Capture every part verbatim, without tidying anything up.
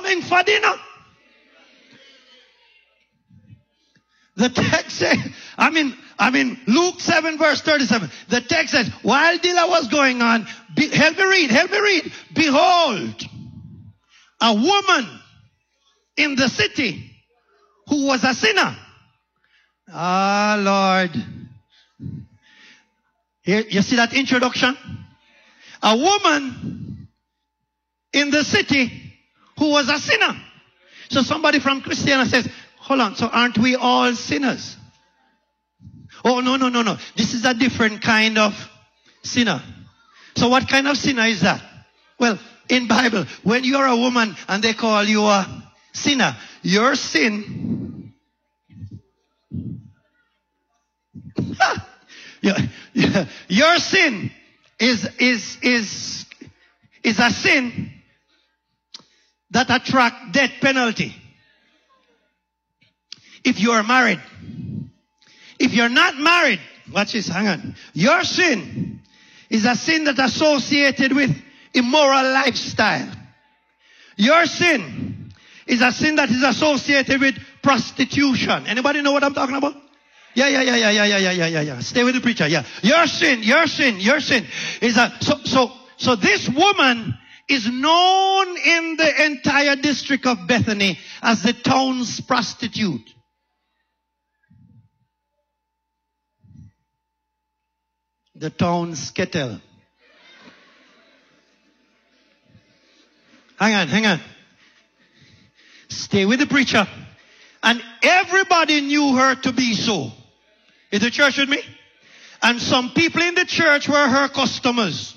coming for dinner. The text says, I mean, I mean, Luke seven verse thirty-seven. The text says, while dinner was going on, be, help me read, help me read. Behold, a woman in the city who was a sinner. Ah, Lord. Here, you see that introduction? A woman in the city who was a sinner. So somebody from Christianity says, hold on, so aren't we all sinners? Oh, no, no, no, no. This is a different kind of sinner. So what kind of sinner is that? Well, in Bible, when you're a woman and they call you a sinner, your sin, your, your sin is, is, is, is a sin that attracts death penalty. If you are married. If you're not married, watch this, hang on. Your sin is a sin that's associated with immoral lifestyle. Your sin is a sin that is associated with prostitution. Anybody know what I'm talking about? Yeah, yeah, yeah, yeah, yeah, yeah, yeah, yeah, yeah, yeah. Stay with the preacher, yeah. Your sin, your sin, your sin is a, so, so, so this woman is known in the entire district of Bethany as the town's prostitute. The town's kettle. Hang on, hang on. Stay with the preacher. And everybody knew her to be so. Is the church with me? And some people in the church were her customers.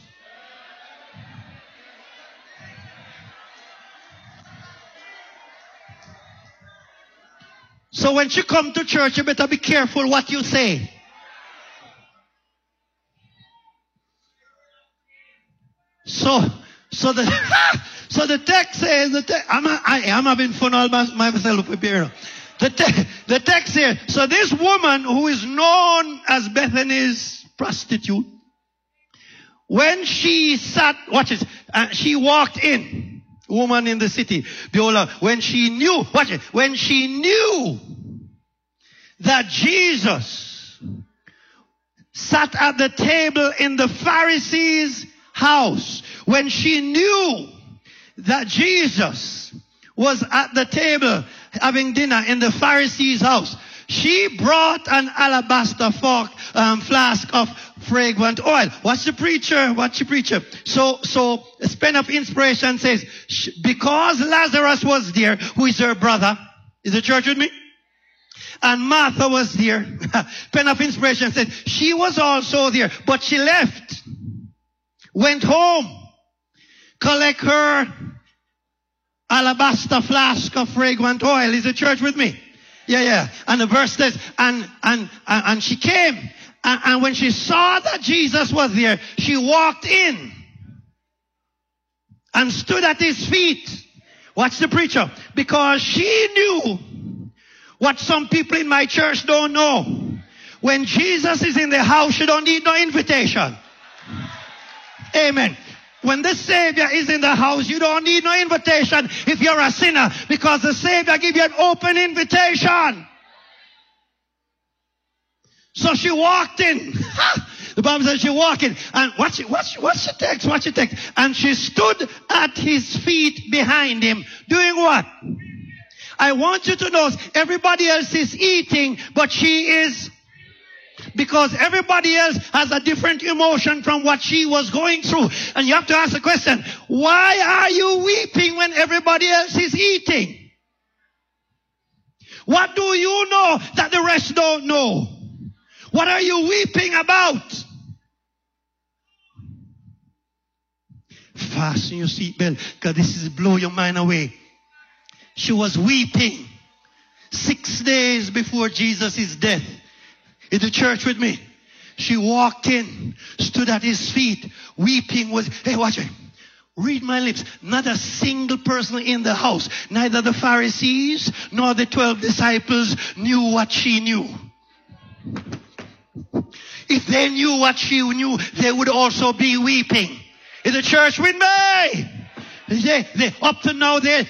So when she come to church, you better be careful what you say. So, so the, so the text says, the te- I'm, a, I, I'm having fun all my, myself up here. The, te- the text here, so this woman who is known as Bethany's prostitute, when she sat, watch this, uh, she walked in, woman in the city, behold, uh, when she knew, watch it, when she knew that Jesus sat at the table in the Pharisees' house, when she knew that Jesus was at the table having dinner in the Pharisees' house, she brought an alabaster fork, um, flask of fragrant oil. What's the preacher? What's the preacher? So, so, a pen of inspiration says, because Lazarus was there, who is her brother, is the church with me? And Martha was there. Pen of inspiration says, she was also there, but she left. Went home, collect her alabaster flask of fragrant oil. Is the church with me? Yeah, yeah. And the verse says, and and and she came, and, and when she saw that Jesus was there, she walked in and stood at his feet. Watch the preacher. Because she knew what some people in my church don't know. When Jesus is in the house, you don't need no invitation. Amen. When the Savior is in the house, you don't need no invitation if you're a sinner, because the Savior gives you an open invitation. So she walked in. The Bible says she walked in. And watch it, watch, watch the text, watch the text. And she stood at his feet behind him. Doing what? I want you to know, everybody else is eating, but she is, because everybody else has a different emotion from what she was going through. And you have to ask the question, why are you weeping when everybody else is eating? What do you know that the rest don't know? What are you weeping about? Fasten your seatbelt, because this is blow your mind away. She was weeping six days before Jesus' death. Is the church with me? She walked in, stood at his feet, weeping. Was, hey, watch it. Read my lips. Not a single person in the house, neither the Pharisees nor the twelve disciples, knew what she knew. If they knew what she knew, they would also be weeping. Is the church with me? They, they, up to now, they